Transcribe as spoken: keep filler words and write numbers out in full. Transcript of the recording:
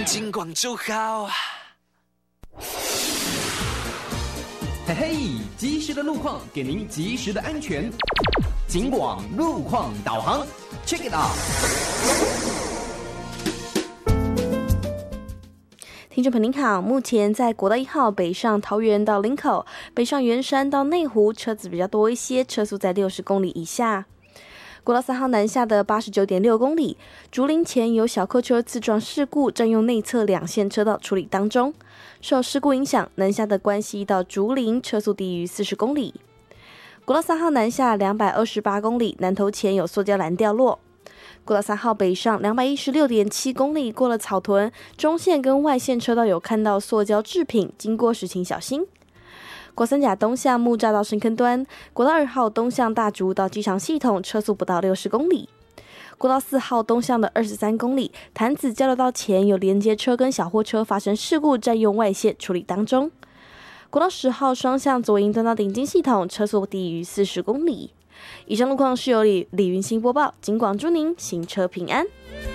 金广就好。 嘿嘿，及时的路况给您及时的安全。警广路况导航 ，Check it out。 听众朋友您好，目前在国道一号北上桃园到林口，北上圆山到内湖，车子比较多一些，车速在六十公里以下。国道三号南下的八十九点六公里，竹林前有小客车自撞事故，占用内侧两线车道处理当中。受事故影响，南下的关西到竹林车速低于四十公里。国道三号南下两百二十八公里，南投前有塑胶篮掉落。国道三号北上两百一十六点七公里，过了草屯中线跟外线车道有看到塑胶制品，经过时请小心。国三甲东向木栅到深坑端，国道二号东向大竹到机场系统，车速不到六十公里。国道四号东向的二十三公里，潭子交流道前有连接车跟小货车发生事故，占用外线处理当中。国道十号双向左营端到顶金系统，车速低于四十公里。以上路况是由李李云兴播报，警广祝您行车平安。